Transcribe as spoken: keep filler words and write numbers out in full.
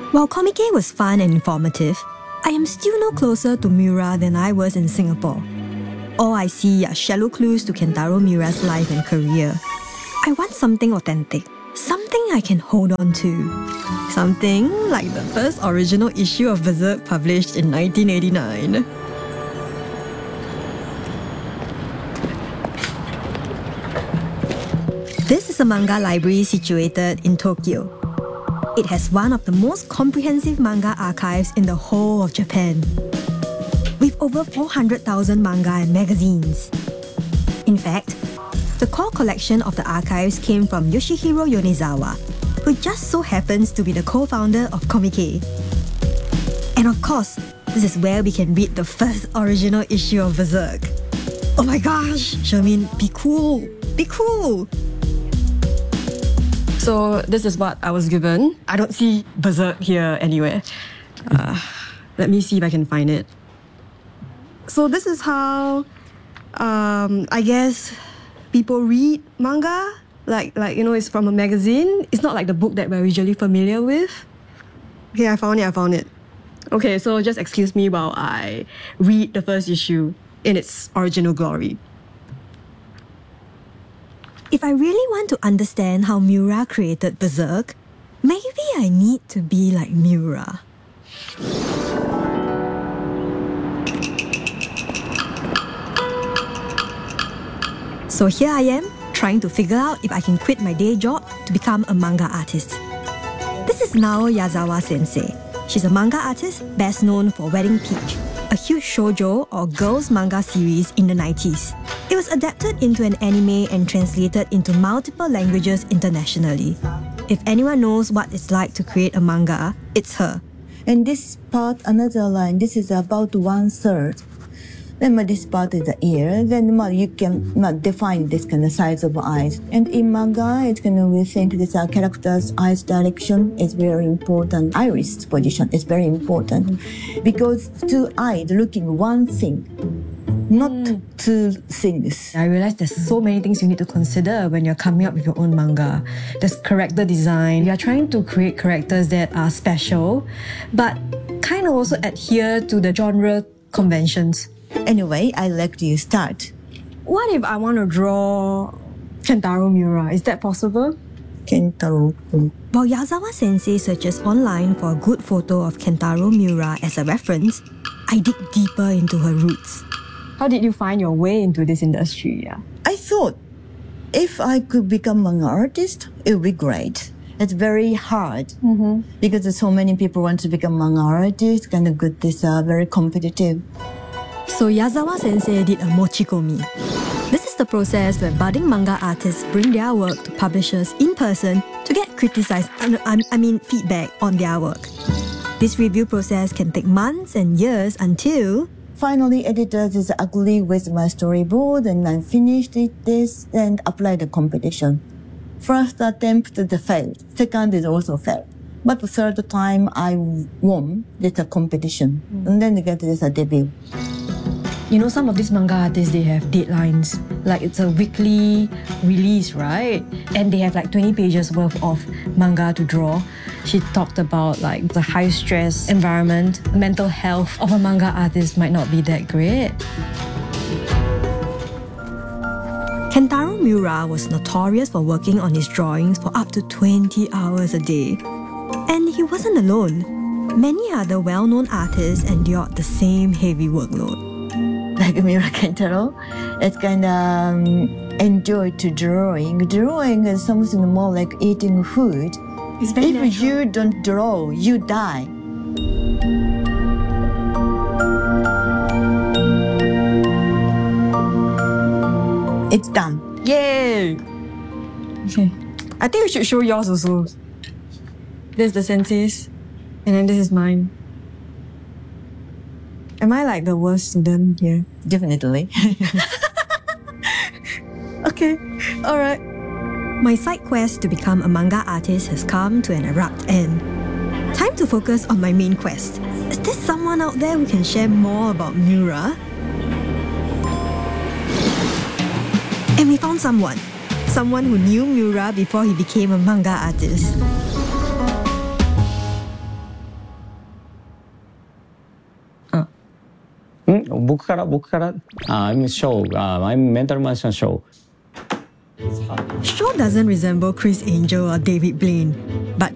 While Comic-Con was fun and informative, I am still no closer to Miura than I was in Singapore. All I see are shallow clues to Kentaro Miura's life and career. I want something authentic, something I can hold on to. Something like the first original issue of Berserk published in nineteen eighty-nine. This is a manga library situated in Tokyo. It has one of the most comprehensive manga archives in the whole of Japan, with over four hundred thousand manga and magazines. In fact, the core collection of the archives came from Yoshihiro Yonezawa, who just so happens to be the co-founder of Comic-Con. And of course, this is where we can read the first original issue of Berserk. Oh my gosh, Shermin, be cool, be cool! So this is what I was given. I don't see Berserk here anywhere. Uh, let me see if I can find it. So this is how, um, I guess, people read manga. Like, like you know, it's from a magazine. It's not like the book that we're usually familiar with. Okay, I found it, I found it. Okay, so just excuse me while I read the first issue in its original glory. If I really want to understand how Miura created Berserk, maybe I need to be like Miura. So here I am, trying to figure out if I can quit my day job to become a manga artist. This is Nao Yazawa Sensei. She's a manga artist best known for Wedding Peach, a huge shoujo or girls manga series in the nineties. It was adapted into an anime and translated into multiple languages internationally. If anyone knows what it's like to create a manga, it's her. And this part, another line, this is about one third. Then uh, this part is the ear. Then uh, you can uh, define this kind of size of eyes. And in manga, it's kind of we think this uh, character's eyes direction is very important. Iris position is very important because two eyes looking one thing, not mm. two things. I realize there's so many things you need to consider when you're coming up with your own manga. There's character design. You're trying to create characters that are special, but kind of also adhere to the genre conventions. Anyway, I let you start. What if I want to draw Kentaro Miura? Is that possible? Kentaro. While Yazawa Sensei searches online for a good photo of Kentaro Miura as a reference, I dig deeper into her roots. How did you find your way into this industry? Yeah? I thought if I could become an artist, it would be great. It's very hard mm-hmm. because there's so many people want to become an artist, kind of good, this uh, very competitive. So Yazawa Sensei did a mochikomi. This is the process where budding manga artists bring their work to publishers in person to get criticized, I mean feedback on their work. This review process can take months and years until... Finally, editors is agree with my storyboard and I finished it this and applied the competition. First attempt the failed, second is also failed. But the third time I won this competition mm. and then I get this a debut. You know, some of these manga artists, they have deadlines. Like, it's a weekly release, right? And they have like twenty pages worth of manga to draw. She talked about like the high-stress environment. The mental health of a manga artist might not be that great. Kentaro Miura was notorious for working on his drawings for up to twenty hours a day. And he wasn't alone. Many other well-known artists endured the same heavy workload. Like Miura Kentaro, it's kind of um, enjoy to drawing. Drawing is something more like eating food. It's very if natural. you don't draw, you die. It's done. Yay! Okay. I think we should show yours also. This is the sensei's, and then this is mine. Am I like the worst student here? Definitely. Okay, alright. My side quest to become a manga artist has come to an abrupt end. Time to focus on my main quest. Is there someone out there who can share more about Miura? And we found someone. Someone who knew Miura before he became a manga artist. ん僕から僕から、uh, I'm Shaw. Uh, I'm Mental Mansion Shaw. Shaw doesn't resemble Chris Angel or David Blaine, but